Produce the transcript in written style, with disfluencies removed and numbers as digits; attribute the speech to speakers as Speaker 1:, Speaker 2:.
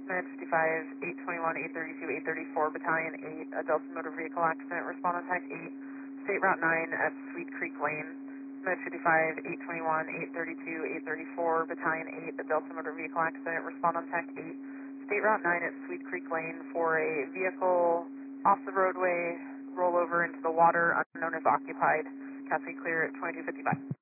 Speaker 1: Med 55, 821, 832, 834, Battalion 8, a Delta motor vehicle accident, respond on TAC 8, State Route 9 at Sweet Creek Lane. Med 55, 821, 832, 834, Battalion 8, a Delta motor vehicle accident, respond on TAC 8, State Route 9 at Sweet Creek Lane for a vehicle off the roadway, rollover into the water, unknown as occupied. Cassie clear at 2255.